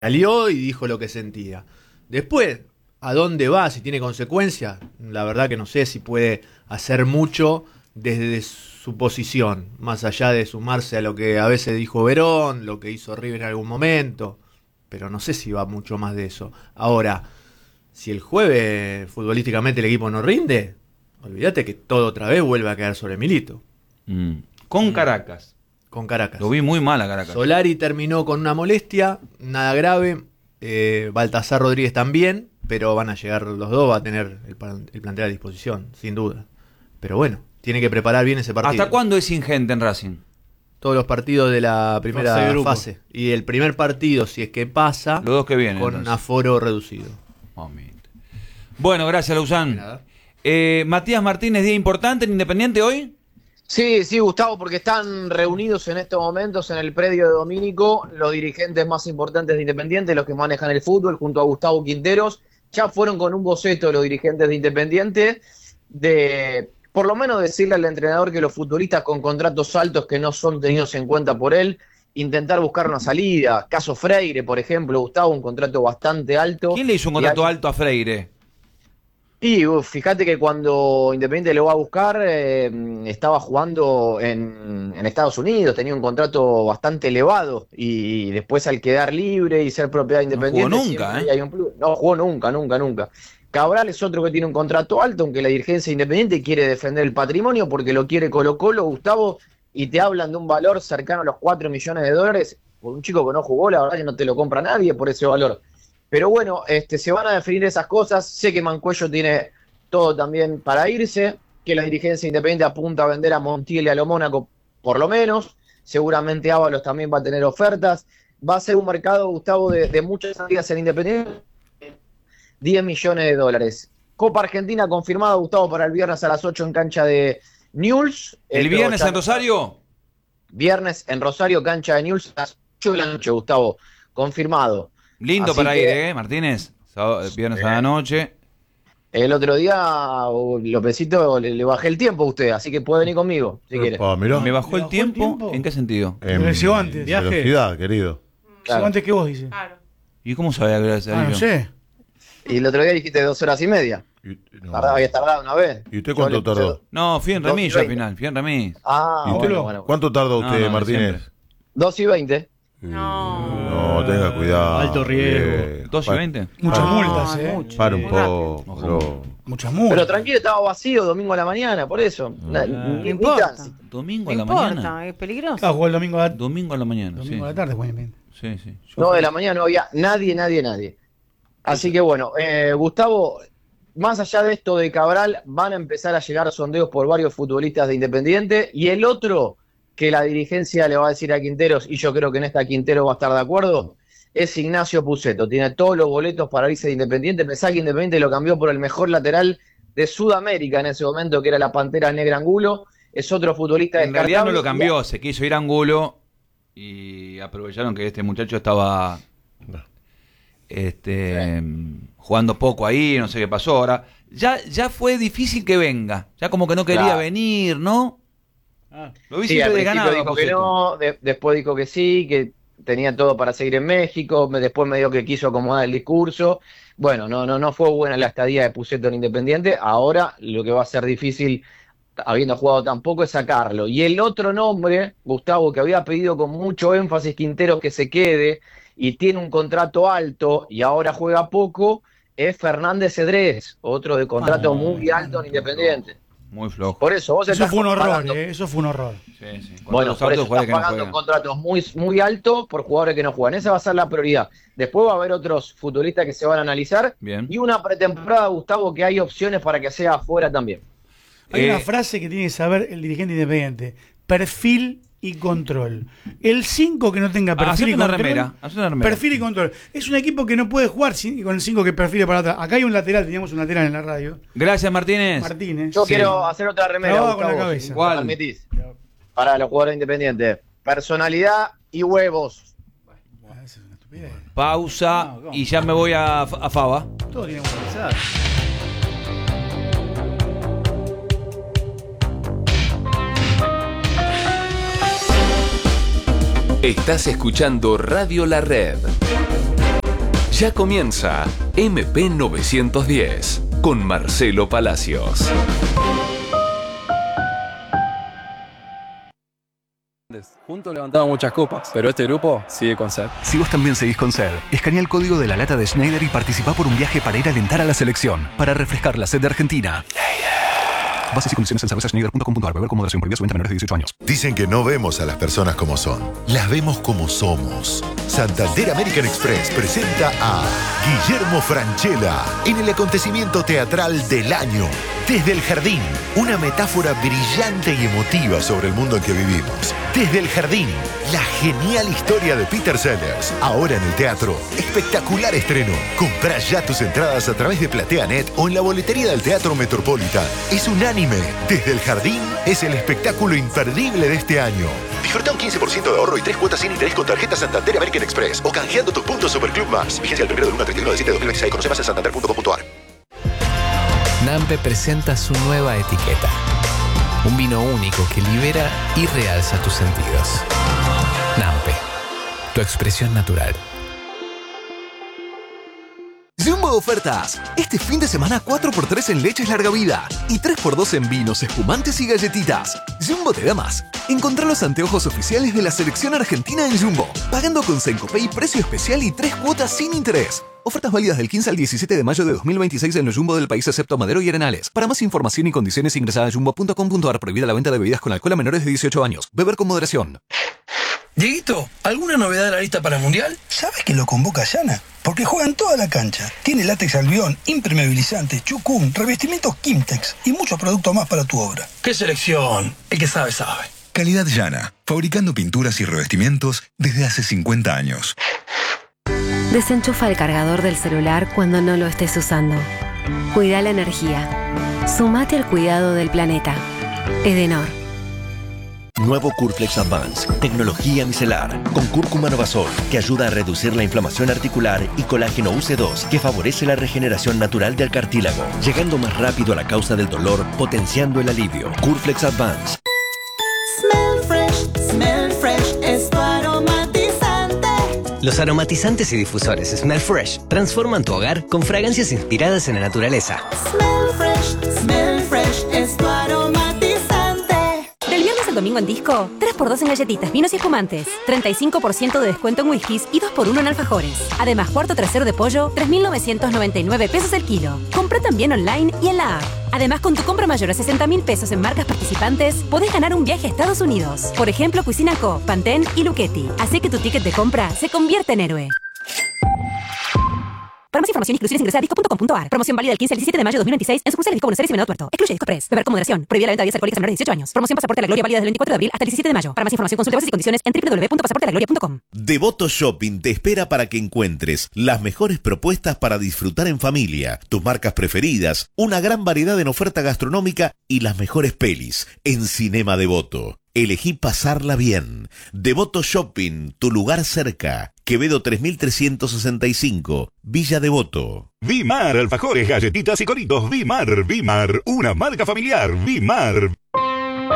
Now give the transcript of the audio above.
salió y dijo lo que sentía. Después, ¿a dónde va? Si tiene consecuencias, la verdad que no sé si puede hacer mucho desde su posición, más allá de sumarse a lo que a veces dijo Verón, lo que hizo River en algún momento, pero no sé si va mucho más de eso. Ahora, si el jueves futbolísticamente el equipo no rinde, olvídate que todo otra vez vuelve a quedar sobre Milito. Con Caracas. Con Caracas. Lo vi muy mal a Caracas. Solari terminó con una molestia, nada grave. Baltasar Rodríguez también, pero van a llegar los dos, va a tener el plantel a disposición, sin duda. Pero bueno, tiene que preparar bien ese partido. ¿Hasta cuándo es ingente en Racing? Todos los partidos de la primera fase. Y el primer partido, si es que pasa, los dos que vienen, con entonces. Aforo reducido. Bueno, gracias, Lausanne. Matías Martínez, día importante en Independiente hoy. Sí, Gustavo, porque están reunidos en estos momentos en el predio de Domínico los dirigentes más importantes de Independiente, los que manejan el fútbol, junto a Gustavo Quinteros. Ya fueron con un boceto los dirigentes de Independiente de, por lo menos, decirle al entrenador que los futbolistas con contratos altos que no son tenidos en cuenta por él, intentar buscar una salida. Caso Freire, por ejemplo, Gustavo, un contrato bastante alto. ¿Quién le hizo un contrato alto a Freire? Y fíjate que cuando Independiente lo va a buscar, estaba jugando en Estados Unidos, tenía un contrato bastante elevado, y después al quedar libre y ser propiedad de Independiente... No jugó nunca, hay un plus. No jugó nunca. Cabral es otro que tiene un contrato alto, aunque la dirigencia de Independiente quiere defender el patrimonio porque lo quiere Colo-Colo, Gustavo, y te hablan de un valor cercano a los 4 millones de dólares. Por un chico que no jugó, la verdad que no te lo compra nadie por ese valor. Pero bueno, se van a definir esas cosas. Sé que Mancuello tiene todo también para irse, que la dirigencia independiente apunta a vender a Montiel y a lo Mónaco, por lo menos. Seguramente Ábalos también va a tener ofertas. Va a ser un mercado, Gustavo, de muchas salidas en Independiente. 10 millones de dólares. Copa Argentina confirmada, Gustavo, para el viernes a las 8 en cancha de Newell's. ¿El viernes en Rosario? Viernes en Rosario, cancha de Newell's, a las 8 de la noche, Gustavo. Confirmado. Lindo Así para que, ir, Martínez. Viernes a la noche. El otro día, Lopecito, le bajé el tiempo a usted, así que puede venir conmigo, si quiere. ¿Me bajó el tiempo? ¿En qué sentido? Llegó antes. Velocidad, querido. Llegó antes que vos, dice. Claro. ¿Y cómo sabía que era ese No sé. Y el otro día dijiste 2 horas y media. Había tardado una vez. ¿Y usted cuánto tardó? No, fui en remis al final, fui en remis. Ah, bueno. ¿Cuánto tardó usted, Martínez? 2 y 20. No, tenga cuidado. Alto riesgo. 2 y 20. Muchas multas, Para un poco. Muchas multas. Pero tranquilo, estaba vacío domingo a la mañana, por eso. No importa. Domingo a No la importa, mañana. es peligroso. Claro, jugó el domingo a la mañana. domingo a la tarde, bueno. Sí, sí. No, de la mañana no había nadie. Así que bueno, Gustavo, más allá de esto de Cabral, van a empezar a llegar sondeos por varios futbolistas de Independiente, y el otro que la dirigencia le va a decir a Quinteros, y yo creo que en esta Quintero va a estar de acuerdo, es Ignacio Pusetto. Tiene todos los boletos para irse de Independiente. Pensá que Independiente lo cambió por el mejor lateral de Sudamérica en ese momento, que era la Pantera Negra Angulo. Es otro futbolista en realidad no lo cambió, se quiso ir a Angulo y aprovecharon que este muchacho estaba jugando poco ahí, no sé qué pasó. Ahora ya fue difícil que venga, ya como que no quería venir, ¿no? Lo vi siempre desganado. Dijo que no, después dijo que sí, que tenía todo para seguir en México, después me dijo que quiso acomodar el discurso. Bueno, no fue buena la estadía de Pusetto en Independiente. Ahora lo que va a ser difícil, habiendo jugado tan poco, es sacarlo. Y el otro nombre, Gustavo, que había pedido con mucho énfasis Quintero que se quede y tiene un contrato alto y ahora juega poco, es Fernández Cedrés, otro de contrato muy alto en Independiente. Muy flojo. Por eso vos Eso fue un horror, pagando, eso fue un horror. Sí. Bueno, por eso estás pagando contratos muy altos por jugadores que no juegan. Esa va a ser la prioridad. Después va a haber otros futbolistas que se van a analizar. Bien. Y una pretemporada, Gustavo, que hay opciones para que sea afuera también. Hay una frase que tiene que saber el dirigente independiente: perfil y control. El 5 que no tenga perfil y control. Remera. Perfil y control. Es un equipo que no puede jugar con el 5 que perfile para atrás. Acá hay un lateral, teníamos un lateral en la radio. Gracias, Martínez. Yo quiero hacer otra remera, Gustavo, con la cabeza. ¿Cuál? Permitís. Para los jugadores independientes. Personalidad y huevos. Pausa y ya me voy a Fava. Todo tiene que pensar. Estás escuchando Radio La Red. Ya comienza MP910 con Marcelo Palacios. Juntos levantamos muchas copas, pero este grupo sigue con sed. Si vos también seguís con sed, escanea el código de la lata de Schneider y participá por un viaje para ir a alentar a la selección, para refrescar la sed de Argentina. Bases y condiciones en cervezaschneider.com.ar. Beber con moderación. Prohibida su venta a menores de 18 años. Dicen que no vemos a las personas como son, las vemos como somos. Santander American Express presenta a Guillermo Francella en el acontecimiento teatral del año. Desde el Jardín, una metáfora brillante y emotiva sobre el mundo en que vivimos. Desde el Jardín, la genial historia de Peter Sellers. Ahora en el teatro, espectacular estreno. Comprá ya tus entradas a través de PlateaNet o en la boletería del Teatro Metropolitan. Es unánime. Desde el Jardín es el espectáculo imperdible de este año. Disfruta un 15% de ahorro y 3 cuotas sin interés con tarjeta Santander American Express o canjeando tus puntos Superclub Más. Vigencia del 1 del 1 al 31 de 7 de 2026. Conoce más en santander.com.ar. Nampe presenta su nueva etiqueta. Un vino único que libera y realza tus sentidos. Nampe, tu expresión natural. Jumbo Ofertas. Este fin de semana 4x3 en leches larga vida y 3x2 en vinos, espumantes y galletitas. Jumbo te da más. Encontrá los anteojos oficiales de la selección argentina en Jumbo, pagando con Sencopay precio especial y 3 cuotas sin interés. Ofertas válidas del 15 al 17 de mayo de 2026 en los Jumbo del país excepto Madero y Arenales. Para más información y condiciones ingresada a jumbo.com.ar. Prohibida la venta de bebidas con alcohol a menores de 18 años. Beber con moderación. Dieguito, ¿alguna novedad de la lista para el Mundial? ¿Sabes que lo convoca Yana? Porque juega en toda la cancha. Tiene látex albión, impermeabilizante, chucum, revestimientos Kimtex y muchos productos más para tu obra. ¡Qué selección! El que sabe, sabe. Calidad Yana, fabricando pinturas y revestimientos desde hace 50 años. Desenchufa el cargador del celular cuando no lo estés usando. Cuida la energía. Sumate al cuidado del planeta. Edenor. Nuevo Curflex Advance, tecnología micelar, con cúrcuma novasol, que ayuda a reducir la inflamación articular, y colágeno UC2, que favorece la regeneración natural del cartílago, llegando más rápido a la causa del dolor, potenciando el alivio. Curflex Advance. Smell Fresh es tu aromatizante. Los aromatizantes y difusores Smell Fresh transforman tu hogar con fragancias inspiradas en la naturaleza. Smell Fresh es tu aromatizante. Del viernes al domingo en Disco, 3x2 en galletitas, vinos y espumantes, 35% de descuento en whiskies y 2x1 en alfajores. Además, cuarto trasero de pollo, 3.999 pesos el kilo. Compra también online y en la app. Además, con tu compra mayor a 60.000 pesos en marcas participantes, podés ganar un viaje a Estados Unidos. Por ejemplo, Cuisina Co., Pantene y Lucchetti. Así que tu ticket de compra se convierte en héroe. Para más información y exclusiones ingresa a disco.com.ar. Promoción válida del 15 al 17 de mayo de 2026 en sucursales Disco Buenos Aires y Venado Tuerto. Excluye Disco Press. Beber con moderación. Prohibida la venta de bebidas alcohólicas a menores de 18 años. Promoción Pasaporte a la Gloria válida del 24 de abril hasta el 17 de mayo. Para más información consulte bases y condiciones en www.pasaportealagloria.com. Devoto Shopping te espera para que encuentres las mejores propuestas para disfrutar en familia, tus marcas preferidas, una gran variedad en oferta gastronómica y las mejores pelis en Cinema Devoto. Elegí pasarla bien. Devoto Shopping, tu lugar cerca. Quevedo 3365, Villa Devoto. Vimar, alfajores, galletitas y coritos. Vimar, una marca familiar. Vimar.